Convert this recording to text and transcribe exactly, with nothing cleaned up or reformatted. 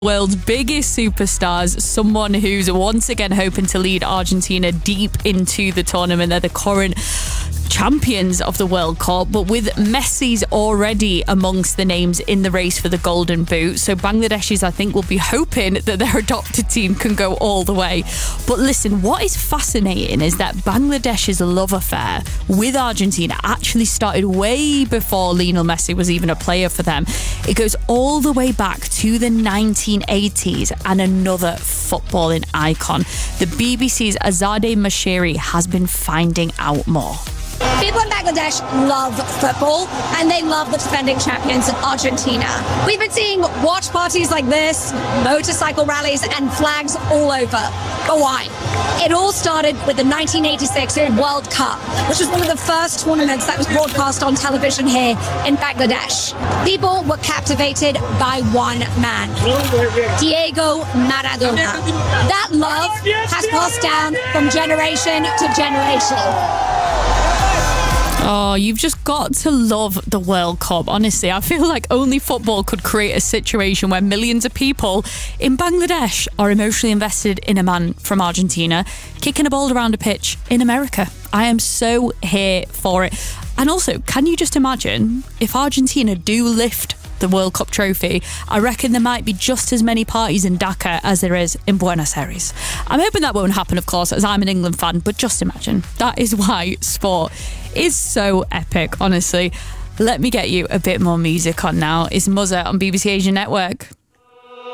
World's biggest superstars, someone who's once again hoping to lead Argentina deep into the tournament. They're the current champions of the World Cup, but with Messi's already amongst the names in the race for the Golden Boot, so Bangladeshis, I think, will be hoping that their adopted team can go all the way. But listen, what is fascinating is that Bangladesh's love affair with Argentina actually started way before Lionel Messi was even a player for them. It goes all the way back to the nineteen eighties, and another footballing icon, the B B C's Azadeh Moshiri, has been finding out more. People in Bangladesh love football, and they love the defending champions, Argentina. We've been seeing watch parties like this, motorcycle rallies, and flags all over. But why? It all started with the nineteen eighty-six World Cup, which was one of the first tournaments that was broadcast on television here in Bangladesh. People were captivated by one man, Diego Maradona. That love has passed down from generation to generation. Oh, you've just got to love the World Cup. Honestly, I feel like only football could create a situation where millions of people in Bangladesh are emotionally invested in a man from Argentina kicking a ball around a pitch in America. I am so here for it. And also, can you just imagine if Argentina do lift the World Cup trophy? I reckon there might be just as many parties in Dhaka as there is in Buenos Aires. I'm hoping that won't happen, of course, as I'm an England fan, but just imagine. That is why sport is so epic, honestly. Let me get you a bit more music on now. It's Muzza on B B C Asian Network.